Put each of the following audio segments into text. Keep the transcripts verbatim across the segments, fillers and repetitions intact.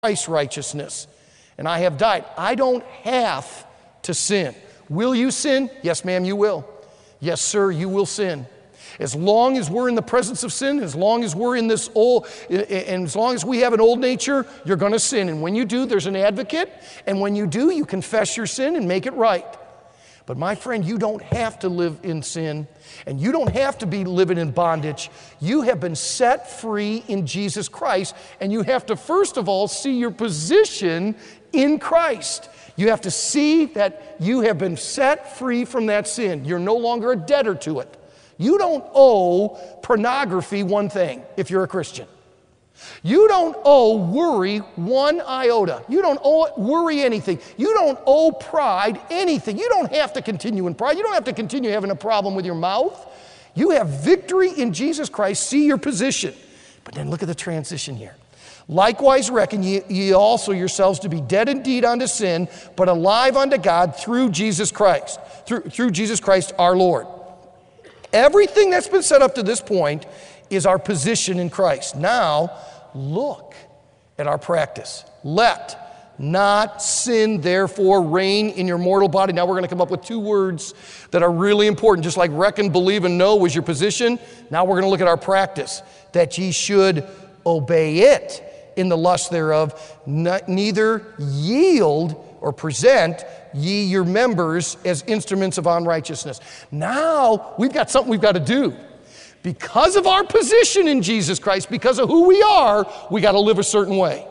Christ's righteousness, and I have died. I don't have to sin. Will you sin? Yes, ma'am, you will. Yes, sir, you will sin. As long as we're in the presence of sin, as long as we're in this old, and as long as we have an old nature, you're going to sin. And when you do, there's an advocate. And when you do, you confess your sin and make it right. But my friend, you don't have to live in sin, and you don't have to be living in bondage. You have been set free in Jesus Christ, and you have to first of all see your position in Christ. You have to see that you have been set free from that sin. You're no longer a debtor to it. You don't owe pornography one thing if you're a Christian. You don't owe worry one iota. You don't owe worry anything. You don't owe pride anything. You don't have to continue in pride. You don't have to continue having a problem with your mouth. You have victory in Jesus Christ. See your position. But then look at the transition here. Likewise reckon ye, ye also yourselves to be dead indeed unto sin, but alive unto God through Jesus Christ, through, through Jesus Christ our Lord. Everything that's been said up to this point is our position in Christ. Now, look at our practice. Let not sin therefore reign in your mortal body. Now we're going to come up with two words that are really important. Just like reckon, believe, and know was your position. Now we're going to look at our practice. That ye should obey it in the lust thereof, neither yield or present ye your members as instruments of unrighteousness. Now we've got something we've got to do. Because of our position in Jesus Christ, because of who we are, we got to live a certain way.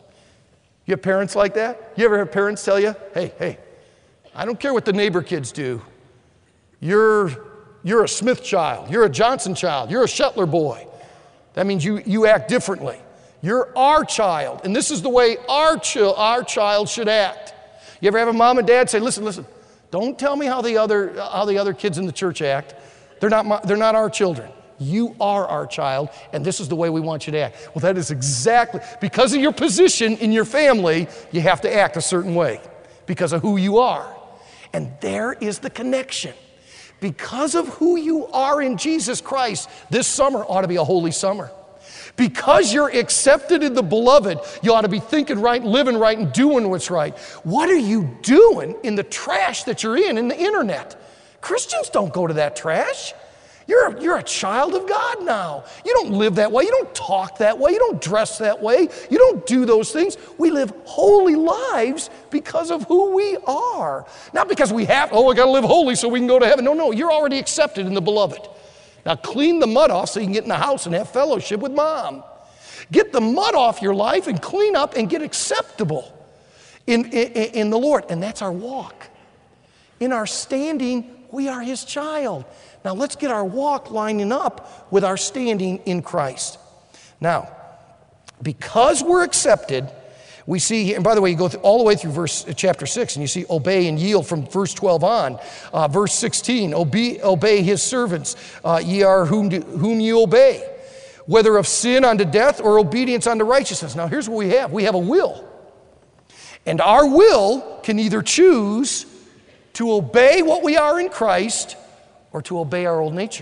You have parents like that? You ever have parents tell you, hey, hey, I don't care what the neighbor kids do. You're, you're a Smith child. You're a Johnson child. You're a Shetler boy. That means you, you act differently. You're our child, and this is the way our, ch- our child should act. You ever have a mom and dad say, listen, listen, don't tell me how the other, how the other kids in the church act. They're not, my, they're not our children. You are our child, and this is the way we want you to act. Well, that is exactly, because of your position in your family, you have to act a certain way because of who you are. And there is the connection. Because of who you are in Jesus Christ, this summer ought to be a holy summer. Because you're accepted in the beloved, you ought to be thinking right, living right, and doing what's right. What are you doing in the trash that you're in, in the internet? Christians don't go to that trash. You're a, you're a child of God now. You don't live that way. You don't talk that way. You don't dress that way. You don't do those things. We live holy lives because of who we are. Not because we have, oh, I got to live holy so we can go to heaven. No, no, you're already accepted in the beloved. Now clean the mud off so you can get in the house and have fellowship with mom. Get the mud off your life and clean up and get acceptable in, in, in the Lord. And that's our walk. In our standing, we are his child. Now let's get our walk lining up with our standing in Christ. Now, because we're accepted, we see here, and by the way, you go through, all the way through verse uh, chapter six, and you see obey and yield from verse twelve on. Uh, verse sixteen, obey, obey his servants, uh, ye are whom, do, whom you obey, whether of sin unto death or obedience unto righteousness. Now here's what we have. We have a will. And our will can either choose to obey what we are in Christ or to obey our old nature.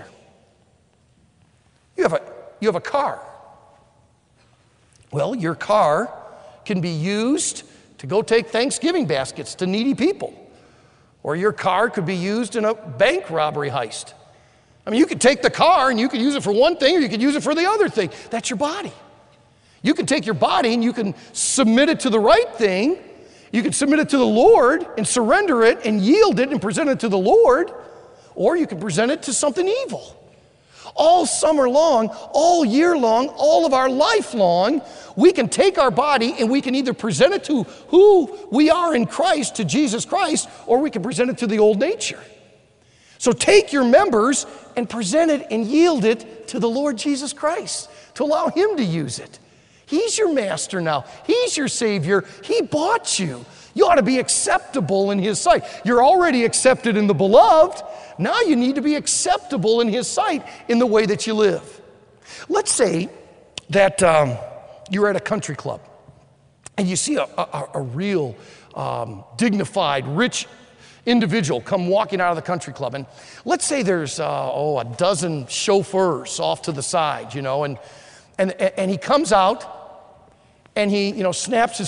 You have a, you have a car. Well, your car can be used to go take Thanksgiving baskets to needy people. Or your car could be used in a bank robbery heist. I mean, you could take the car and you could use it for one thing or you could use it for the other thing. That's your body. You can take your body and you can submit it to the right thing. You can submit it to the Lord and surrender it and yield it and present it to the Lord. Or you can present it to something evil. All summer long, all year long, all of our life long, we can take our body and we can either present it to who we are in Christ, to Jesus Christ, or we can present it to the old nature. So take your members and present it and yield it to the Lord Jesus Christ, to allow him to use it. He's your master now. He's your Savior. He bought you. You ought to be acceptable in his sight. You're already accepted in the beloved. Now you need to be acceptable in his sight in the way that you live. Let's say that um, you're at a country club and you see a, a, a real um, dignified, rich individual come walking out of the country club. And let's say there's, uh, oh, a dozen chauffeurs off to the side, you know, and, and, and he comes out and he, you know, snaps his